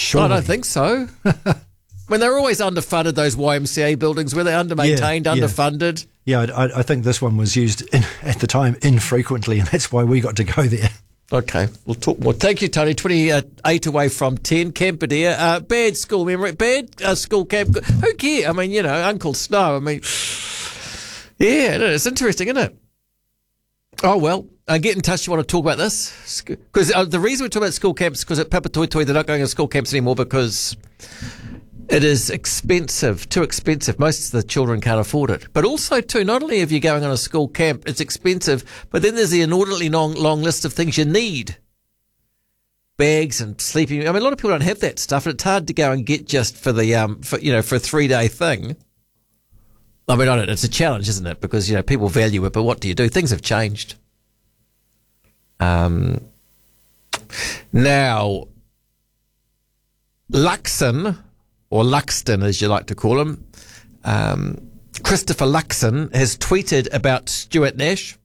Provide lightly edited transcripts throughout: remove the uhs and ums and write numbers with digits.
Surely. I don't think so. I mean, they're always underfunded, those YMCA buildings, were they under-maintained, underfunded? Yeah, I think this one was used at the time infrequently, and that's why we got to go there. Okay, we'll talk more. Thank you, Tony. 28 away from 10. Camperdeer. Bad school memory. Bad school camp. Who cares? I mean, you know, Uncle Snow. I mean, yeah, it's interesting, isn't it? Oh, well, get in touch if you want to talk about this. Because the reason we talk about school camps is because at Papatoetoe they're not going to school camps anymore because it is expensive, too expensive. Most of the children can't afford it. But also, too, not only if you're going on a school camp, it's expensive, but then there's the inordinately long list of things you need. Bags and sleeping. I mean, a lot of people don't have that stuff, and it's hard to go and get just for the for a 3-day thing. I mean, it's a challenge, isn't it? Because, you know, people value it, but what do you do? Things have changed. Now, Luxon, or Luxton as you like to call him, Christopher Luxon has tweeted about Stuart Nash.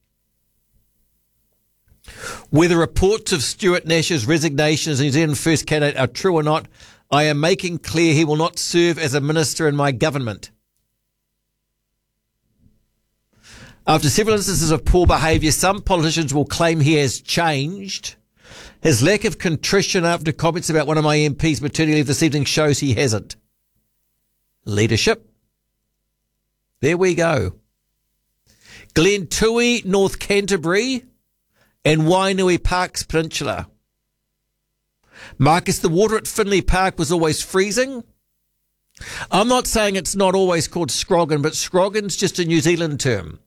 Whether reports of Stuart Nash's resignation as New Zealand First candidate are true or not, I am making clear he will not serve as a minister in my government. After several instances of poor behaviour, some politicians will claim he has changed. His lack of contrition after comments about one of my MPs' maternity leave this evening shows he hasn't. Leadership. There we go. Glentui, North Canterbury, and Wainui Parks Peninsula. Marcus, the water at Finley Park was always freezing. I'm not saying it's not always called Scroggin, but Scroggin's just a New Zealand term.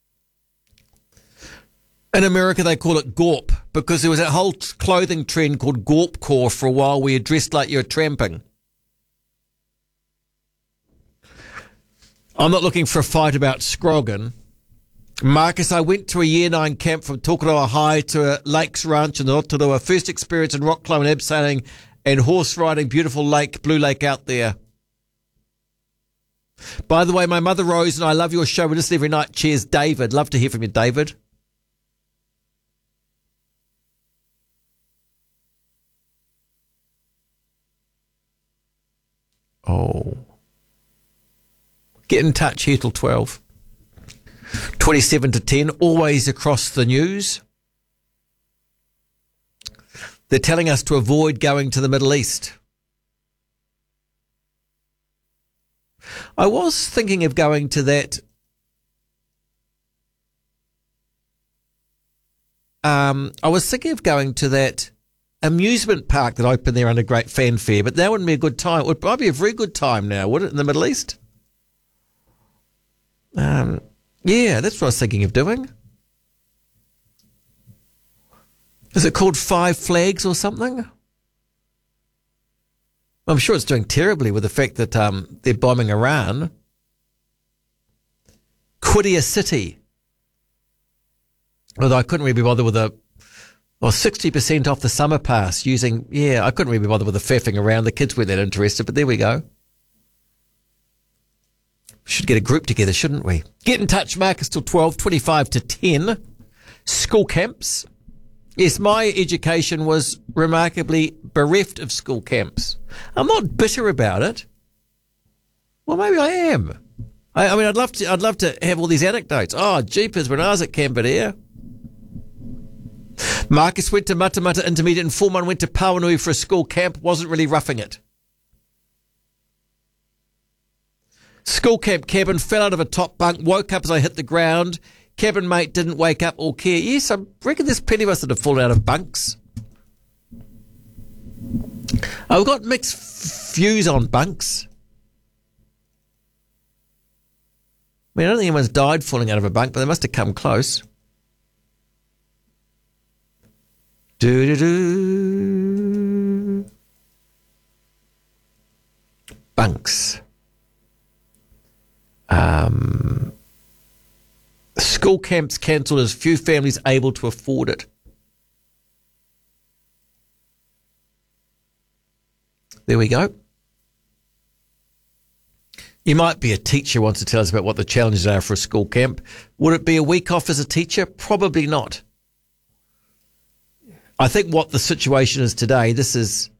In America, they call it Gorp because there was that whole clothing trend called Gorpcore for a while where you dressed like you were tramping. I'm not looking for a fight about Scroggin. Marcus, I went to a Year 9 camp from Tokoroa High to a Lakes Ranch in Rotorua. First experience in rock climbing, abseiling and horse riding. Beautiful lake, Blue Lake out there. By the way, my mother Rose and I love your show. We listen every night. Cheers, David. Love to hear from you, David. Oh. Get in touch here till 12. 27 to 10, always across the news. They're telling us to avoid going to the Middle East. I was thinking of going to that amusement park that opened there under great fanfare, but that wouldn't be a good time. It would probably be a very good time now, would it, in the Middle East? Yeah, that's what I was thinking of doing. Is it called Five Flags or something? I'm sure it's doing terribly with the fact that they're bombing Iran. Qiddiya City. Although I couldn't really be bothered with 60% off the summer pass using, I couldn't really be bothered with the faffing around. The kids weren't that interested, but there we go. Should get a group together, shouldn't we? Get in touch, Marcus, till 12, 25 to 10. School camps. Yes, my education was remarkably bereft of school camps. I'm not bitter about it. Well, maybe I am. I mean, I'd love to have all these anecdotes. Oh, jeepers, when I was at Camperdeer. Marcus went to Matamata Intermediate and Foreman went to Pauanui for a school camp. Wasn't really roughing it. School camp cabin, fell out of a top bunk, woke up as I hit the ground. Cabin mate didn't wake up or care. Yes, I reckon there's plenty of us that have fallen out of bunks. I've got mixed views on bunks. I mean, I don't think anyone's died falling out of a bunk, but they must have come close. Do-do-do. Bunks. School camps cancelled as few families able to afford it. There we go. You might be a teacher who wants to tell us about what the challenges are for a school camp. Would it be a week off as a teacher? Probably not. I think what the situation is today, this is